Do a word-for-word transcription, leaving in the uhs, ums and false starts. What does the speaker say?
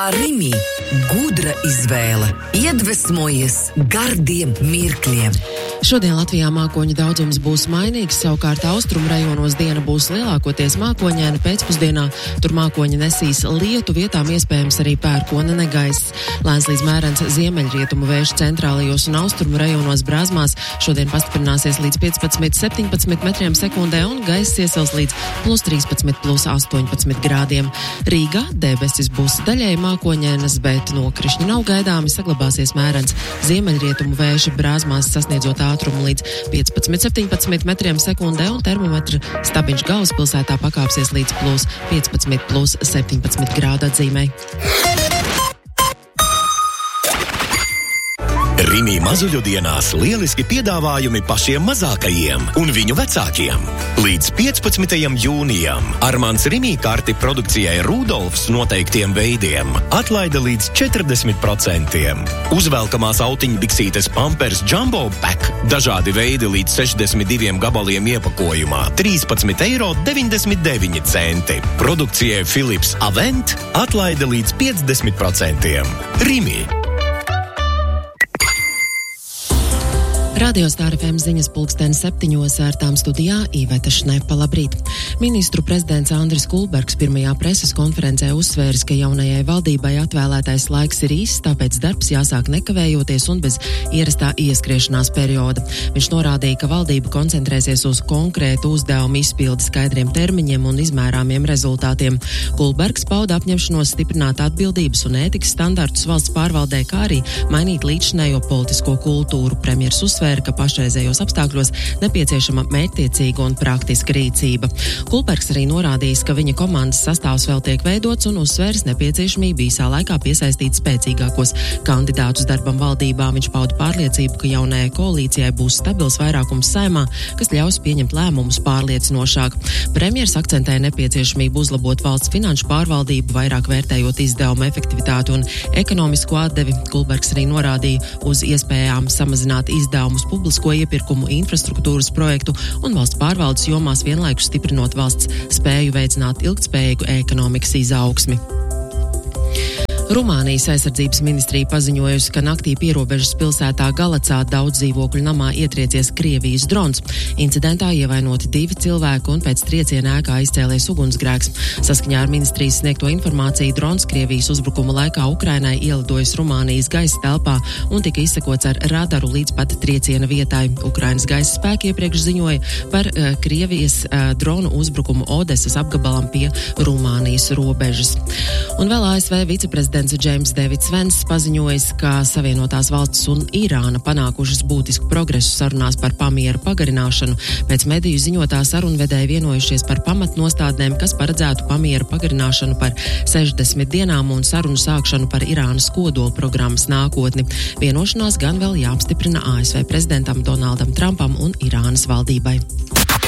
Rimi gudra izvēle, iedvesmojies gardiem mirkļiem. Šodien Latvijā mākoņu daudzums būs mainīgs, savukārt austrumu rajonos diena būs lielākoties mākoņaina, pēcpusdienā tur mākoņi nesīs lietu, vietām iespējams arī pērkona negaiss. Lēns līdz mērens ziemeļrietumu vējš centrālajos un austrumu rajonos Brāzmās šodien pastiprināsies līdz piecpadsmit septiņpadsmit metriem sekundē un gaiss iesils līdz plus trīspadsmit, plus astoņpadsmit grādiem. Rīgā debesis būs daļēji mākoņainas, bet nokrišņi nav gaidāmi, saglabāsies mērens ziemeļrietumu vējš Brāzmās sasniedzot ātrumu līdz piecpadsmit septiņpadsmit metriem sekundē un termometra stabiņš galvaspilsētā pakāpsies līdz plus piecpadsmit, plus septiņpadsmit grādu atzīmei. Rimi mazuļu dienās lieliski piedāvājumi pašiem mazākajiem un viņu vecākiem. Līdz piecpadsmitajam jūnijam Armands Rimi karti produkcijai Rudolfs noteiktiem veidiem atlaida līdz četrdesmit procentiem. Uzvelkamās autiņbiksītes Pampers Jumbo Pack dažādi veidi līdz sešdesmit diviem gabaliem iepakojumā trīspadsmit eiro deviņdesmit deviņi centi. Produkcijai Philips Avent atlaida līdz piecdesmit procentiem. Rimi. Radio Star F M ziņas pulksteni septiņos ar tām studijā Iveta Šnepa. Labrīt. Ministru prezidents Andris Kulbergs pirmajā preses konferencē uzsvēris, ka jaunajai valdībai atvēlētais laiks ir īss, tāpēc darbs jāsāk nekavējoties un bez ierastā ieskriešanās perioda. Viņš norādīja, ka valdība koncentrēsies uz konkrētu uzdevumu izpildi skaidriem termiņiem un izmērāmiem rezultātiem. Kulbergs pauda apņemšanos stiprināt atbildības un ētikas standartus valsts pārvaldē, kā arī mainīt līdzinējo politisko kultūru. Premjers uzsvēra, ka pašreizējos apstākļos nepieciešama mērķtiecīga un praktiska rīcība. Kulbergs arī norādījis, ka viņa komandas sastāvs vēl tiek veidots un uzsvērs nepieciešamību īsā laikā piesaistīt spēcīgākos kandidātus darbam valdībā. Viņš pauda pārliecību, ka jaunajai koalīcijai būs stabils vairākums Saeimā, kas ļaus pieņemt lēmumus pārliecinošāk. Premjers akcentēja nepieciešamību uzlabot valsts finanšu pārvaldību, vairāk vērtējot izdevumu efektivitāti un ekonomisko atdevi. Kulbergs arī norādīja uz iespējām samazināt izdevumus publisko iepirkumu, infrastruktūras projektu un valsts pārvaldes jomās, vienlaikus stiprinot valsts spēju veicināt ilgtspējīgu ekonomikas izaugsmi. Rumānijas aizsardzības ministrija paziņojusi, ka naktī pierobežas pilsētā Galacā daudz dzīvokļu namā ietriecies Krievijas drons. Incidentā ievainoti divi cilvēki un pēc trieciena ēkā izcēlies ugunsgrēks. Saskaņā ar ministrijas sniegto informāciju drons Krievijas uzbrukuma laikā Ukrainai ielidojas Rumānijas gaisa telpā un tika izsekots ar radaru līdz pat trieciena vietai. Ukrainas gaisa spēki iepriekš ziņoja par uh, Krievijas uh, dronu uzbrukumu Odesas apgabalam pie Rumānijas robežas. Un vēl A S V viceprezidents Džeims Deivids Vens paziņojis, ka Savienotās valstis un Irāna panākušas būtisku progresu sarunās par pamiera pagarināšanu. Pēc mediju ziņotā sarunvedēji vienojušies par pamatnostādnēm, kas paredzētu pamiera pagarināšanu par sešdesmit dienām un sarunu sākšanu par Irānas kodola programmas nākotni. Vienošanās gan vēl jāapstiprina A S V prezidentam Donaldam Trumpam un Irānas valdībai.